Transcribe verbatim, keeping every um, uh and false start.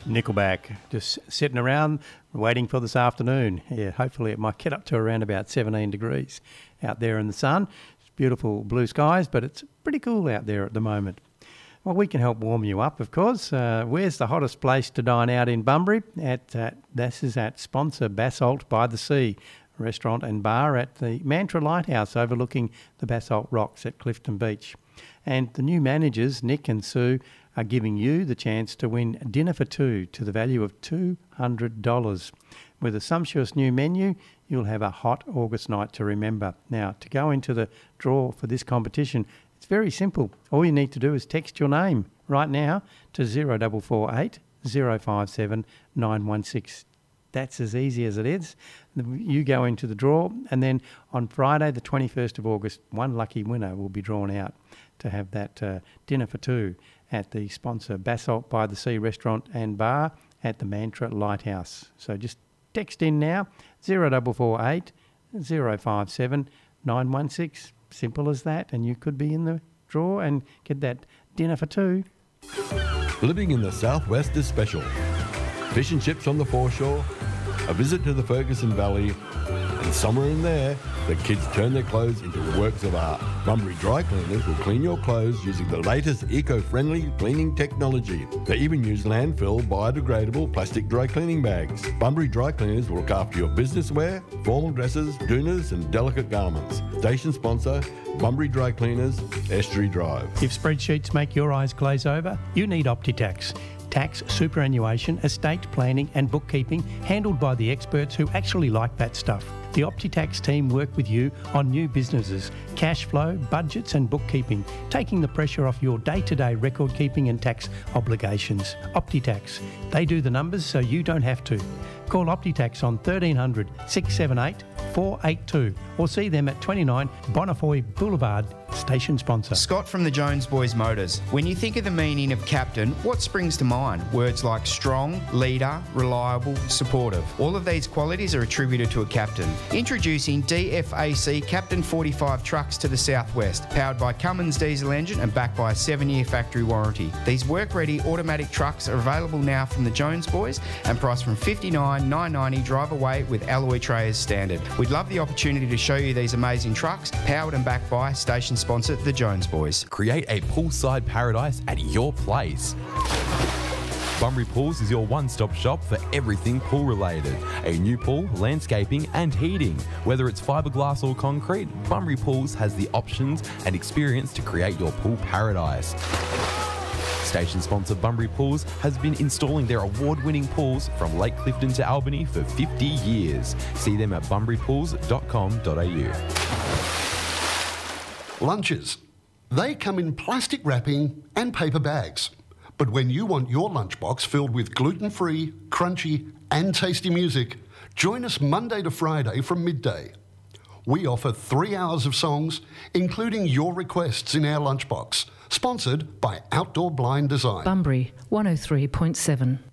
Nickelback, just sitting around waiting for this afternoon. Yeah, hopefully it might get up to around about seventeen degrees out there in the sun. It's beautiful blue skies, but it's pretty cool out there at the moment. Well, we can help warm you up, of course. Uh, where's the hottest place to dine out in Bunbury? At uh, this is at sponsor Basalt by the Sea restaurant and bar at the Mantra Lighthouse overlooking the Basalt Rocks at Clifton Beach. And the new managers, Nick and Sue, are giving you the chance to win dinner for two to the value of two hundred dollars. With a sumptuous new menu, you'll have a hot August night to remember. Now, to go into the draw for this competition, it's very simple. All you need to do is text your name right now to zero four four eight, zero five seven, nine one six. That's as easy as it is. You go into the draw, and then on Friday, the twenty-first of August, one lucky winner will be drawn out to have that uh, dinner for two at the sponsor Basalt by the Sea restaurant and bar at the Mantra Lighthouse. So just text in now, zero four four eight, zero five seven, nine one six. Simple as that, and you could be in the draw and get that dinner for two. Living in the southwest is special. Fish and chips on the foreshore, a visit to the Ferguson Valley, and somewhere in there, the kids turn their clothes into works of art. Bunbury Dry Cleaners will clean your clothes using the latest eco-friendly cleaning technology. They even use landfill biodegradable plastic dry cleaning bags. Bunbury Dry Cleaners will look after your business wear, formal dresses, doonas and delicate garments. Station sponsor, Bunbury Dry Cleaners, Estuary Drive. If spreadsheets make your eyes glaze over, you need OptiTax. Tax, superannuation, estate planning and bookkeeping handled by the experts who actually like that stuff. The OptiTax team work with you on new businesses, cash flow, budgets and bookkeeping, taking the pressure off your day-to-day record keeping and tax obligations. OptiTax, they do the numbers so you don't have to. Call OptiTax on thirteen hundred, six seven eight, four eight two or see them at twenty-nine Bonifoy Boulevard, station sponsor. Scott from the Jones Boys Motors. When you think of the meaning of captain, what springs to mind? Words like strong, leader, reliable, supportive. All of these qualities are attributed to a captain. Introducing D F A C Captain forty-five trucks to the southwest, powered by Cummins diesel engine and backed by a seven-year factory warranty. These work-ready automatic trucks are available now from the Jones Boys and priced from fifty-nine thousand nine hundred ninety dollars drive away with alloy tray as standard. We'd love the opportunity to show you these amazing trucks, powered and backed by station sponsor the Jones Boys. Create a poolside paradise at your place. Bunbury Pools is your one-stop shop for everything pool related. A new pool, landscaping and heating. Whether it's fiberglass or concrete, Bunbury Pools has the options and experience to create your pool paradise. Station sponsor Bunbury Pools has been installing their award-winning pools from Lake Clifton to Albany for fifty years. See them at bunbury pools dot com dot a u. Lunches. They come in plastic wrapping and paper bags. But when you want your lunchbox filled with gluten-free, crunchy and tasty music, join us Monday to Friday from midday. We offer three hours of songs, including your requests in our lunchbox, sponsored by Outdoor Blind Design. Bunbury one oh three point seven.